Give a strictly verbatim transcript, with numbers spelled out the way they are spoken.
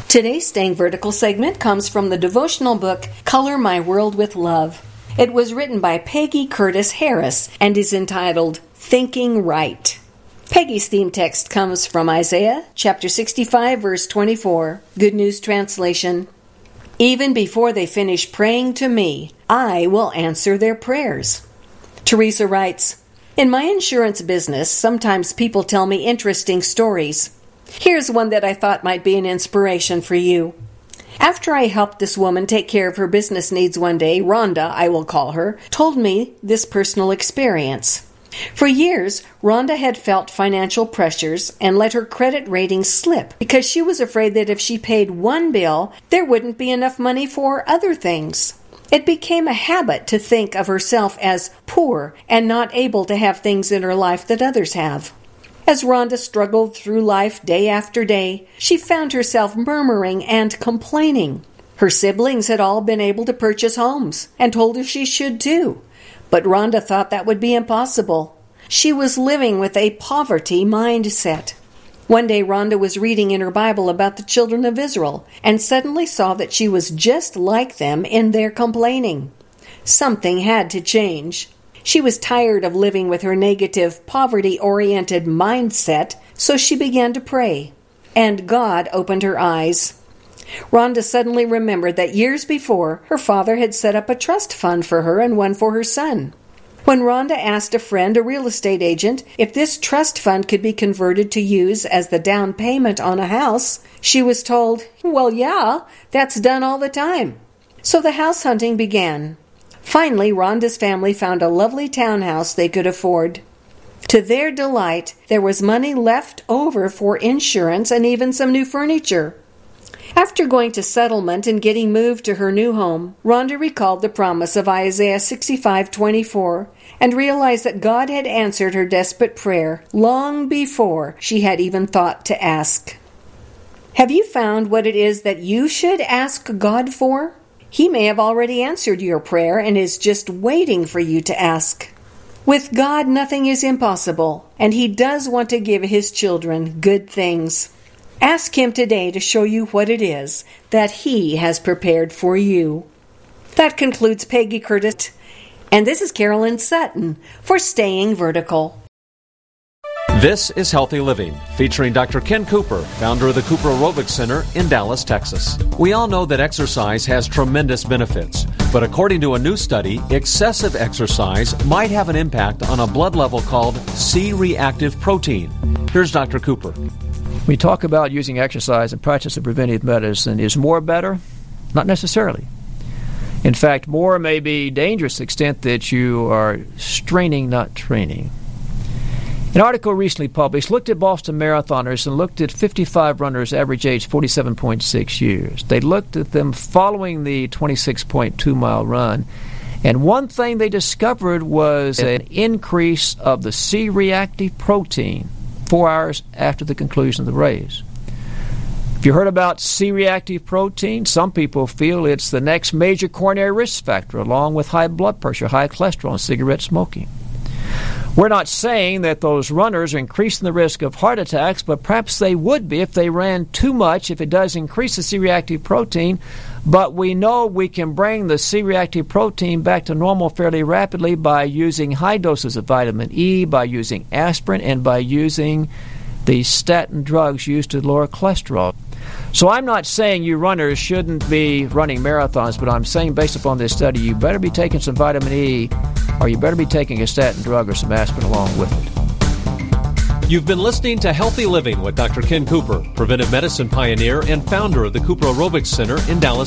Today's Staying Vertical segment comes from the devotional book, Color My World with Love. It was written by Peggy Curtis Harris and is entitled Thinking Right. Peggy's theme text comes from Isaiah chapter sixty-five, verse twenty-four, Good News Translation. Even before they finish praying to me, I will answer their prayers. Teresa writes, In my insurance business, sometimes people tell me interesting stories. Here's one that I thought might be an inspiration for you. After I helped this woman take care of her business needs one day, Rhonda, I will call her, told me this personal experience. For years, Rhonda had felt financial pressures and let her credit rating slip because she was afraid that if she paid one bill, there wouldn't be enough money for other things. It became a habit to think of herself as poor and not able to have things in her life that others have. As Rhonda struggled through life day after day, she found herself murmuring and complaining. Her siblings had all been able to purchase homes and told her she should too. But Rhonda thought that would be impossible. She was living with a poverty mindset. One day Rhonda was reading in her Bible about the children of Israel and suddenly saw that she was just like them in their complaining. Something had to change. She was tired of living with her negative, poverty-oriented mindset, so she began to pray. And God opened her eyes. Rhonda suddenly remembered that years before, her father had set up a trust fund for her and one for her son. When Rhonda asked a friend, a real estate agent, if this trust fund could be converted to use as the down payment on a house, she was told, well, yeah, that's done all the time. So the house hunting began. Finally, Rhonda's family found a lovely townhouse they could afford. To their delight, there was money left over for insurance and even some new furniture. After going to settlement and getting moved to her new home, Rhonda recalled the promise of Isaiah sixty-five twenty-four and realized that God had answered her desperate prayer long before she had even thought to ask. Have you found what it is that you should ask God for? He may have already answered your prayer and is just waiting for you to ask. With God, nothing is impossible, and He does want to give His children good things. Ask Him today to show you what it is that He has prepared for you. That concludes Peggy Curtis, and this is Carolyn Sutton for Staying Vertical. This is Healthy Living, featuring Doctor Ken Cooper, founder of the Cooper Aerobics Center in Dallas, Texas. We all know that exercise has tremendous benefits, but according to a new study, excessive exercise might have an impact on a blood level called C-reactive protein. Here's Doctor Cooper. We talk about using exercise and practice of preventive medicine. Is more better? Not necessarily. In fact, more may be dangerous to the extent that you are straining, not training. An article recently published looked at Boston marathoners and looked at fifty-five runners, average age forty-seven point six years. They looked at them following the twenty-six point two mile run, and one thing they discovered was an increase of the C-reactive protein four hours after the conclusion of the race. If you heard about C-reactive protein, some people feel it's the next major coronary risk factor, along with high blood pressure, high cholesterol, and cigarette smoking. We're not saying that those runners are increasing the risk of heart attacks, but perhaps they would be if they ran too much, if it does increase the C-reactive protein. But we know we can bring the C-reactive protein back to normal fairly rapidly by using high doses of vitamin E, by using aspirin, and by using the statin drugs used to lower cholesterol. So I'm not saying you runners shouldn't be running marathons, but I'm saying based upon this study, you better be taking some vitamin E, or you better be taking a statin drug or some aspirin along with it. You've been listening to Healthy Living with Doctor Ken Cooper, preventive medicine pioneer and founder of the Cooper Aerobics Center in Dallas,